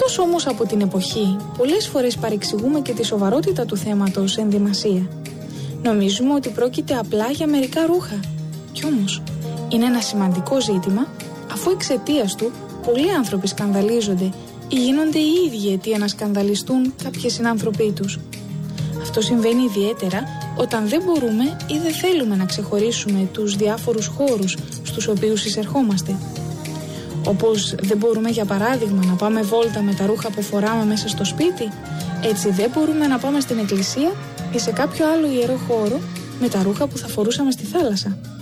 Εκτός όμως από την εποχή, πολλές φορές παρεξηγούμε και τη σοβαρότητα του θέματος εν δειμασία. Νομίζουμε ότι πρόκειται απλά για μερικά ρούχα. Κι όμως, είναι ένα σημαντικό ζήτημα, αφού εξαιτίας του πολλοί άνθρωποι σκανδαλίζονται ή γίνονται οι ίδιοι αιτία να σκανδαλιστούν κάποιοι συνάνθρωποι τους. Αυτό συμβαίνει ιδιαίτερα όταν δεν μπορούμε ή δεν θέλουμε να ξεχωρίσουμε τους διάφορους χώρους στους οποίους εισερχόμαστε. Όπως δεν μπορούμε για παράδειγμα να πάμε βόλτα με τα ρούχα που φοράμε μέσα στο σπίτι, έτσι δεν μπορούμε να πάμε στην εκκλησία ή σε κάποιο άλλο ιερό χώρο με τα ρούχα που θα φορούσαμε στη θάλασσα.